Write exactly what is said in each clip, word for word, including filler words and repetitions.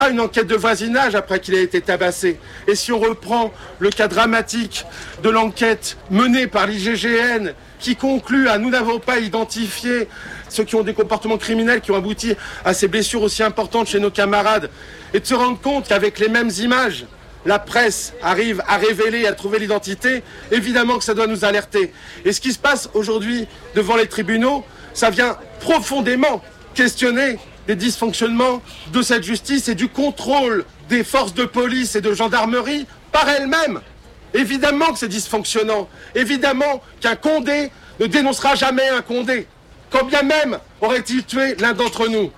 une enquête de voisinage après qu'il ait été tabassé. Et si on reprend le cas dramatique de l'enquête menée par l'I G G N qui conclut à nous n'avons pas identifié ceux qui ont des comportements criminels qui ont abouti à ces blessures aussi importantes chez nos camarades, et de se rendre compte qu'avec les mêmes images, la presse arrive à révéler, à trouver l'identité, évidemment que ça doit nous alerter. Et ce qui se passe aujourd'hui devant les tribunaux, ça vient profondément questionner des dysfonctionnements de cette justice et du contrôle des forces de police et de gendarmerie par elles-mêmes. Évidemment que c'est dysfonctionnant. Évidemment qu'un Condé ne dénoncera jamais un Condé. Quand bien même aurait-il tué l'un d'entre nous.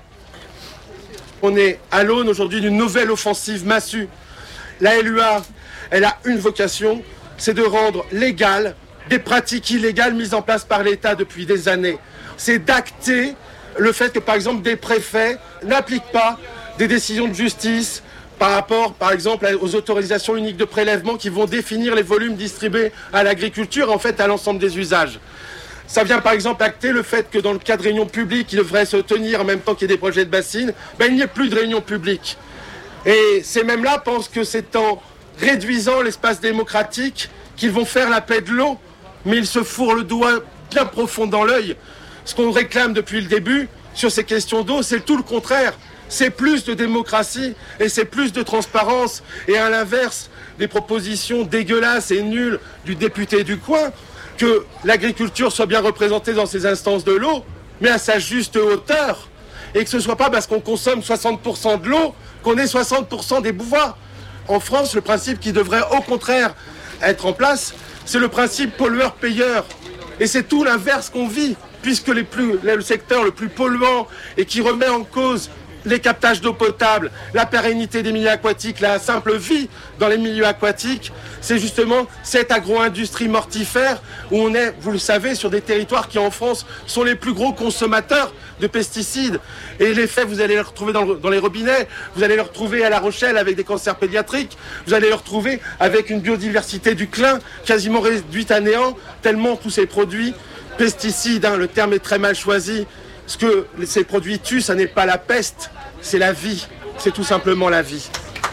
On est à l'aune aujourd'hui d'une nouvelle offensive massue. La L U A, elle a une vocation, c'est de rendre légales des pratiques illégales mises en place par l'État depuis des années. C'est d'acter le fait que, par exemple, des préfets n'appliquent pas des décisions de justice par rapport, par exemple, aux autorisations uniques de prélèvement qui vont définir les volumes distribués à l'agriculture, en fait, à l'ensemble des usages. Ça vient, par exemple, acter le fait que dans le cas de réunions publiques qui devraient se tenir en même temps qu'il y ait des projets de bassines, ben, il n'y ait plus de réunions publiques. Et ces mêmes-là pensent que c'est en réduisant l'espace démocratique qu'ils vont faire la paix de l'eau, mais ils se fourrent le doigt bien profond dans l'œil. Ce qu'on réclame depuis le début sur ces questions d'eau, c'est tout le contraire. C'est plus de démocratie et c'est plus de transparence. Et à l'inverse des propositions dégueulasses et nulles du député du coin, que l'agriculture soit bien représentée dans ces instances de l'eau, mais à sa juste hauteur. Et que ce ne soit pas parce qu'on consomme soixante pour cent de l'eau qu'on ait soixante pour cent des pouvoirs. En France, le principe qui devrait au contraire être en place, c'est le principe pollueur-payeur. Et c'est tout l'inverse qu'on vit, puisque les plus, le secteur le plus polluant et qui remet en cause les captages d'eau potable, la pérennité des milieux aquatiques, la simple vie dans les milieux aquatiques, c'est justement cette agro-industrie mortifère où on est, vous le savez, sur des territoires qui en France sont les plus gros consommateurs de pesticides. Et les faits, vous allez les retrouver dans, le, dans les robinets, vous allez les retrouver à La Rochelle avec des cancers pédiatriques, vous allez les retrouver avec une biodiversité du clin quasiment réduite à néant, tellement tous ces produits pesticides, hein, le terme est très mal choisi. Ce que ces produits tuent, ça n'est pas la peste, c'est la vie. C'est tout simplement la vie.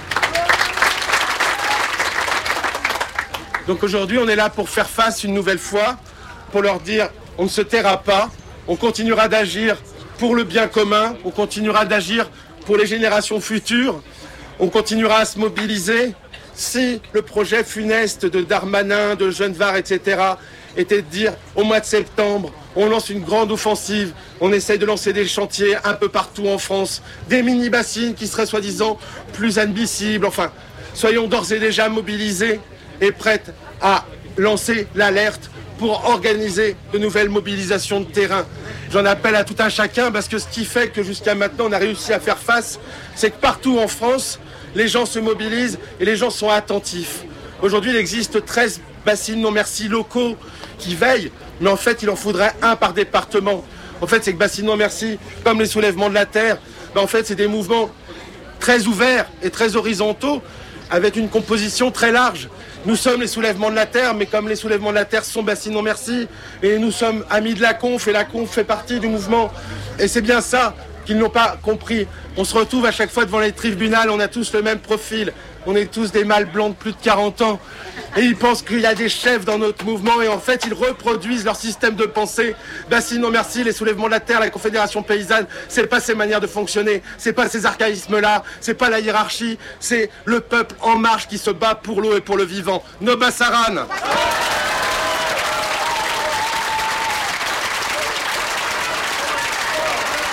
Donc aujourd'hui, on est là pour faire face une nouvelle fois, pour leur dire, on ne se taira pas, on continuera d'agir pour le bien commun, on continuera d'agir pour les générations futures, on continuera à se mobiliser. Si le projet funeste de Darmanin, de Genevard, et cetera était de dire au mois de septembre, on lance une grande offensive, on essaye de lancer des chantiers un peu partout en France, des mini-bassines qui seraient soi-disant plus admissibles, enfin, soyons d'ores et déjà mobilisés et prêts à lancer l'alerte pour organiser de nouvelles mobilisations de terrain. J'en appelle à tout un chacun parce que ce qui fait que jusqu'à maintenant on a réussi à faire face, c'est que partout en France, les gens se mobilisent et les gens sont attentifs. Aujourd'hui, il existe treize bassines non merci locaux qui veillent, mais en fait, il en faudrait un par département. En fait, c'est que bassines non merci, comme les soulèvements de la terre, ben en fait, c'est des mouvements très ouverts et très horizontaux, avec une composition très large. Nous sommes les soulèvements de la terre, mais comme les soulèvements de la terre sont bassines non merci, et nous sommes amis de la conf, et la conf fait partie du mouvement. Et c'est bien ça qu'ils n'ont pas compris. On se retrouve à chaque fois devant les tribunaux, on a tous le même profil. On est tous des mâles blancs de plus de quarante ans. Et ils pensent qu'il y a des chefs dans notre mouvement et en fait, ils reproduisent leur système de pensée. Bassines non merci, les soulèvements de la terre, la Confédération paysanne, c'est pas ces manières de fonctionner, c'est pas ces archaïsmes-là, c'est pas la hiérarchie, c'est le peuple en marche qui se bat pour l'eau et pour le vivant. Noba Saran.